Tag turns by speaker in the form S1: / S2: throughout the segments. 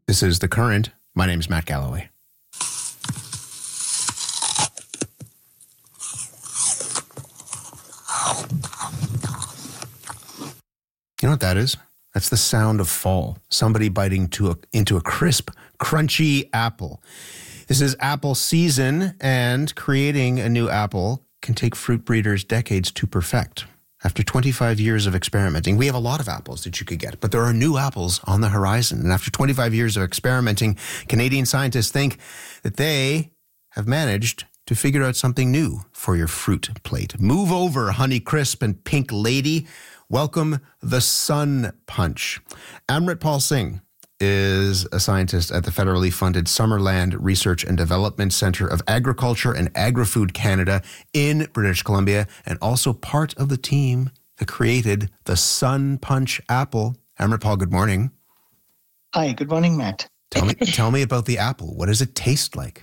S1: This is The Current. My name is Matt Galloway. You know what that is? That's the sound of fall. Somebody biting into a crisp, crunchy apple. This is apple season, and creating a new apple can take fruit breeders decades to perfect. After 25 years of experimenting, we have a lot of apples that you could get, but there are new apples on the horizon. And after 25 years of experimenting, Canadian scientists think that they have managed to figure out something new for your fruit plate. Move over, Honey Crisp and Pink Lady. Welcome the Sun Punch. Amritpal Singh is a scientist at the federally funded Summerland Research and Development Centre of Agriculture and Agri-Food Canada in British Columbia, and also part of the team that created the Sun Punch apple. Amritpal, good morning.
S2: Hi, good morning, Matt.
S1: Tell me about the apple. What does it taste like?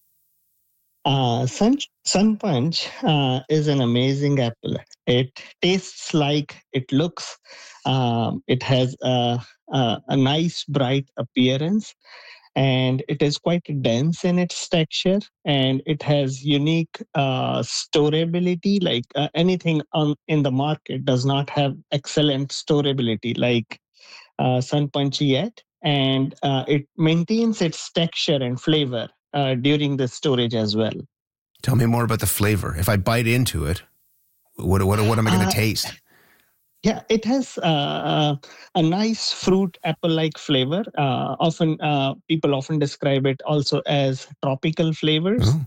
S2: Sun Punch is an amazing apple. It tastes like it looks. It has a nice, bright appearance, and it is quite dense in its texture, and it has unique storability. Like anything in the market does not have excellent storability like Sun Punch yet, and it maintains its texture and flavor during the storage as well.
S1: Tell me more about the flavor. If I bite into it, what am I going to taste?
S2: Yeah, it has a nice fruit apple-like flavor. People often describe it also as tropical flavors.
S1: Oh.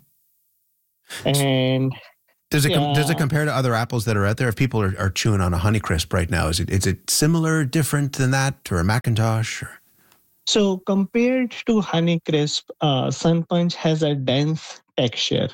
S2: And
S1: does it compare to other apples that are out there? If people are chewing on a Honeycrisp right now, is it similar, different than that, or a Macintosh? Or?
S2: So compared to Honeycrisp, Sun Punch has a dense texture,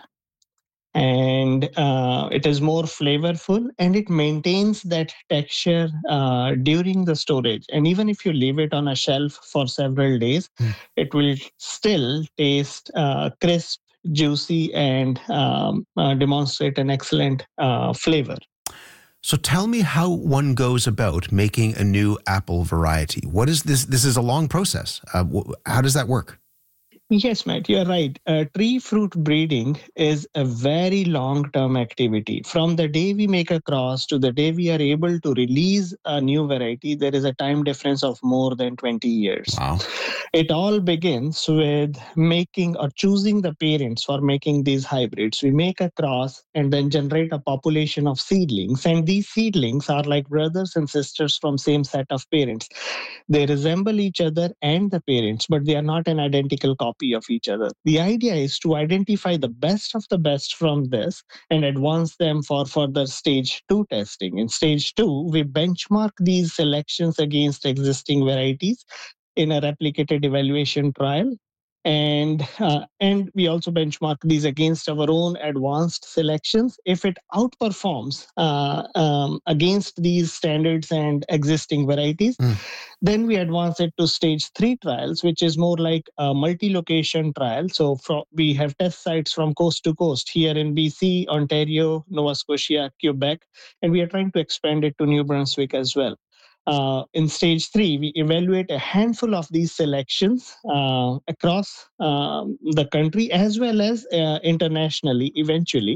S2: and it is more flavorful, and it maintains that texture during the storage. And even if you leave it on a shelf for several days, it will still taste crisp, juicy, and demonstrate an excellent flavor.
S1: So tell me how one goes about making a new apple variety. What is this? This is a long process. How does that work?
S2: Yes, Matt, you're right. Tree fruit breeding is a very long-term activity. From the day we make a cross to the day we are able to release a new variety, there is a time difference of more than 20 years.
S1: Wow.
S2: It all begins with making or choosing the parents for making these hybrids. We make a cross and then generate a population of seedlings. And these seedlings are like brothers and sisters from same set of parents. They resemble each other and the parents, but they are not an identical copy of each other. The idea is to identify the best of the best from this and advance them for further stage 2 testing. In stage 2, we benchmark these selections against existing varieties in a replicated evaluation trial. And we also benchmark these against our own advanced selections. If it outperforms against these standards and existing varieties, then we advance it to stage 3 trials, which is more like a multi-location trial. So we have test sites from coast to coast here in BC, Ontario, Nova Scotia, Quebec, and we are trying to expand it to New Brunswick as well. In stage 3, we evaluate a handful of these selections across the country as well as internationally eventually.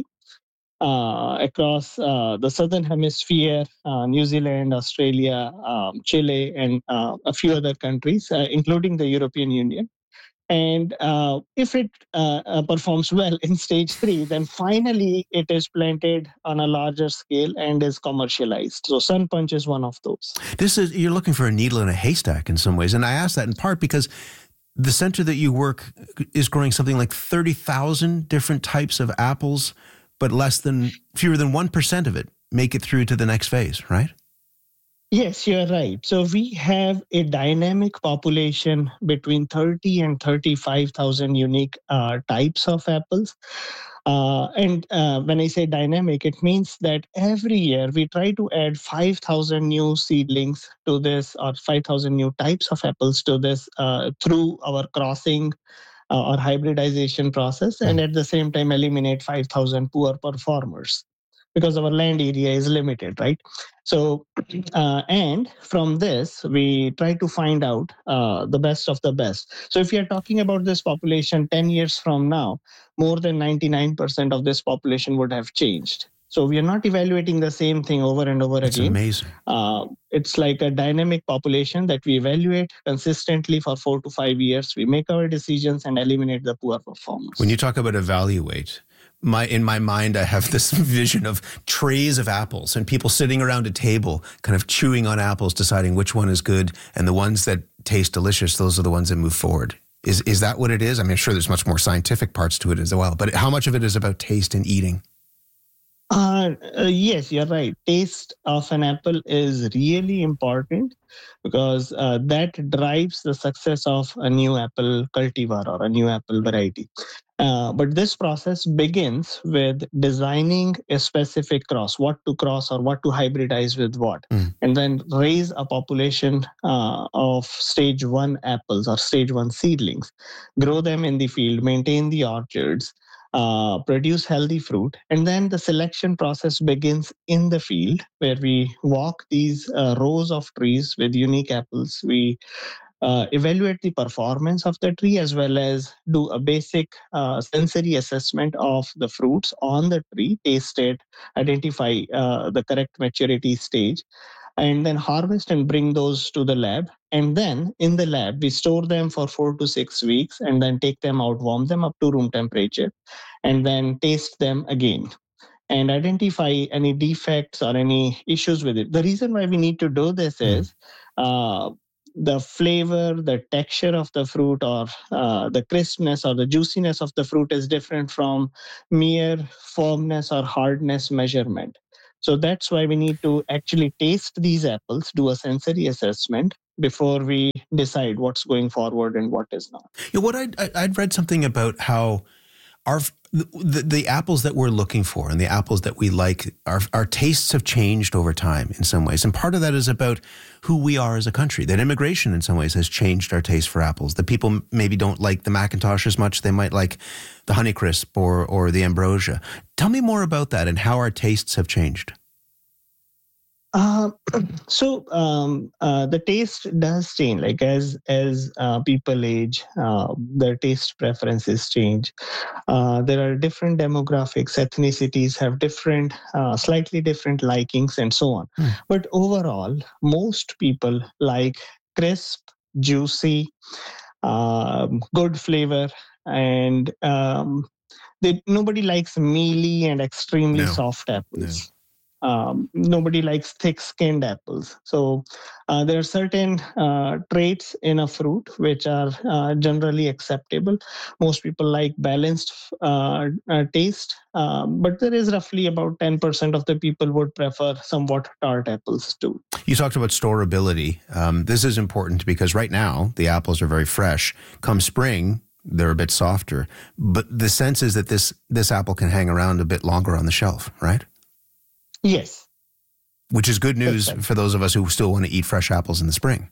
S2: Across the Southern Hemisphere, New Zealand, Australia, Chile, and a few other countries, including the European Union. And if it performs well in stage 3, then finally it is planted on a larger scale and is commercialized. So Sun Punch is one of those.
S1: You're looking for a needle in a haystack in some ways. And I ask that in part because the center that you work is growing something like 30,000 different types of apples, but fewer than 1% of it make it through to the next phase, right?
S2: Yes, you're right. So we have a dynamic population between 30 and 35,000 unique types of apples. And when I say dynamic, it means that every year we try to add 5,000 new seedlings to this, or 5,000 new types of apples to this through our crossing or hybridization process, and at the same time eliminate 5,000 poor performers. because our land area is limited, right? So, and from this, we try to find out the best of the best. So, if you are talking about this population 10 years from now, more than 99% of this population would have changed. So, we are not evaluating the same thing over and over
S1: It's
S2: again.
S1: amazing.
S2: It's like a dynamic population that we evaluate consistently for 4 to 5 years. We make our decisions and eliminate the poor performers.
S1: When you talk about evaluate, in my mind, I have this vision of trays of apples and people sitting around a table, kind of chewing on apples, deciding which one is good, and the ones that taste delicious, those are the ones that move forward. Is that what it is? I mean, I'm sure there's much more scientific parts to it as well, but how much of it is about taste and eating?
S2: Yes, you're right. Taste of an apple is really important because that drives the success of a new apple cultivar or a new apple variety. But this process begins with designing a specific cross, what to cross or what to hybridize with what, and then raise a population of stage one apples or stage one seedlings, grow them in the field, maintain the orchards, produce healthy fruit. And then the selection process begins in the field where we walk these rows of trees with unique apples. We evaluate the performance of the tree as well as do a basic sensory assessment of the fruits on the tree, taste it, identify the correct maturity stage, and then harvest and bring those to the lab. And then in the lab, we store them for 4 to 6 weeks and then take them out, warm them up to room temperature, and then taste them again and identify any defects or any issues with it. The reason why we need to do this is the flavor, the texture of the fruit, or the crispness or the juiciness of the fruit is different from mere firmness or hardness measurement. So that's why we need to actually taste these apples, do a sensory assessment before we decide what's going forward and what is not.
S1: You know, what I'd read something about how the apples that we're looking for and the apples that we like, our tastes have changed over time in some ways. And part of that is about who we are as a country, that immigration in some ways has changed our taste for apples, that people maybe don't like the McIntosh as much. They might like the Honeycrisp or the Ambrosia. Tell me more about that and how our tastes have changed.
S2: The taste does change. Like as people age, their taste preferences change. There are different demographics, ethnicities have different, slightly different likings, and so on. But overall, most people like crisp, juicy, good flavor, and nobody likes mealy and extremely soft apples. Nobody likes thick-skinned apples. So there are certain traits in a fruit which are generally acceptable. Most people like balanced taste, but there is roughly about 10% of the people would prefer somewhat tart apples too.
S1: You talked about storability. This is important because right now the apples are very fresh. Come spring, they're a bit softer. But the sense is that this apple can hang around a bit longer on the shelf, right?
S2: Yes.
S1: Which is good news for those of us who still want to eat fresh apples in the spring.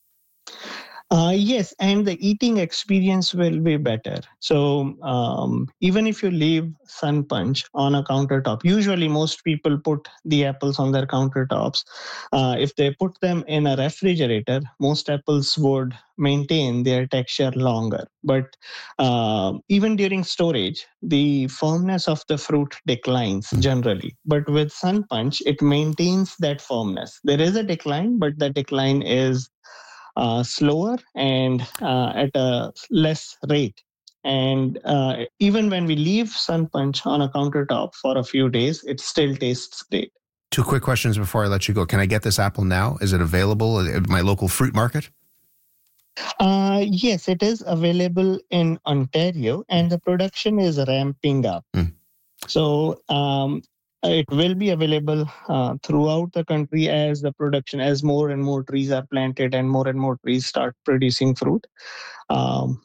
S2: Yes, and the eating experience will be better. So even if you leave Sun Punch on a countertop, usually most people put the apples on their countertops. If they put them in a refrigerator, most apples would maintain their texture longer. But even during storage, the firmness of the fruit declines generally. But with Sun Punch, it maintains that firmness. There is a decline, but the decline is slower and at a less rate. And even when we leave Sun Punch on a countertop for a few days, it still tastes great.
S1: 2 quick questions before I let you go. Can I get this apple now? Is it available at my local fruit market?
S2: Yes, it is available in Ontario, and the production is ramping up. So it will be available throughout the country as more and more trees are planted and more trees start producing fruit. Do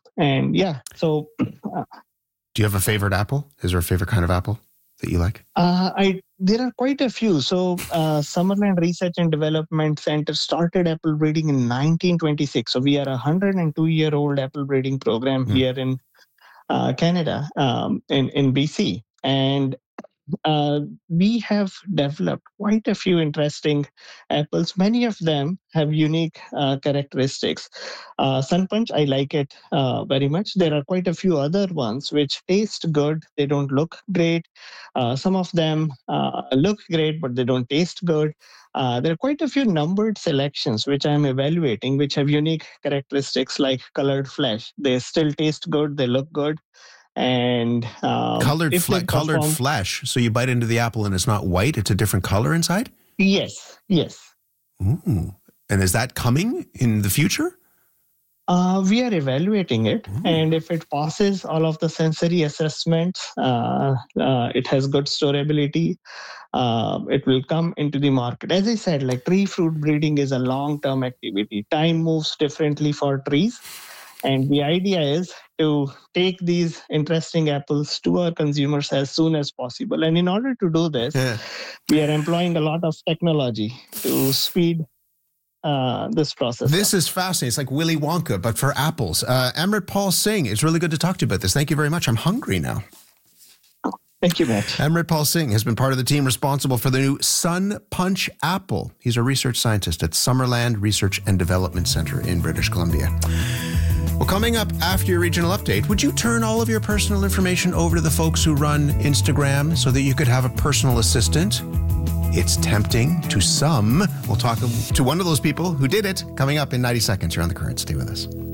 S1: you have a favorite apple? Is there a favorite kind of apple that you like?
S2: There are quite a few. So Summerland Research and Development Center started apple breeding in 1926. So we are a 102-year-old apple breeding program here in Canada, in BC. And we have developed quite a few interesting apples. Many of them have unique characteristics. Sun Punch, I like it very much. There are quite a few other ones which taste good. They don't look great. Some of them look great, but they don't taste good. There are quite a few numbered selections which I'm evaluating, which have unique characteristics like colored flesh. They still taste good. They look good. And
S1: Colored flesh. So you bite into the apple and it's not white. It's a different color inside?
S2: Yes.
S1: Ooh. And is that coming in the future?
S2: We are evaluating it. And if it passes all of the sensory assessments, it has good storability, it will come into the market. As I said, like tree fruit breeding is a long-term activity. Time moves differently for trees. And the idea is to take these interesting apples to our consumers as soon as possible. And in order to do this, we are employing a lot of technology to speed this process.
S1: This is fascinating. It's like Willy Wonka, but for apples. Amritpal Singh, it's really good to talk to you about this. Thank you very much. I'm hungry now.
S2: Thank you, Matt.
S1: Amritpal Singh has been part of the team responsible for the new Sun Punch apple. He's a research scientist at Summerland Research and Development Center in British Columbia. Well, coming up after your regional update, would you turn all of your personal information over to the folks who run Instagram so that you could have a personal assistant? It's tempting to some. We'll talk to one of those people who did it coming up in 90 seconds here on The Current. Stay with us.